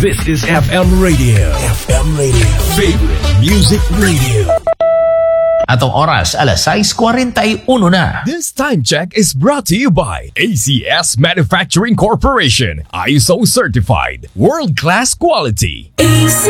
This is FM Radio. FM Radio. Favorite Music Radio. Atong oras, alas 6:41 na. This time check is brought to you by ACS Manufacturing Corporation. ISO certified. World-class quality. AC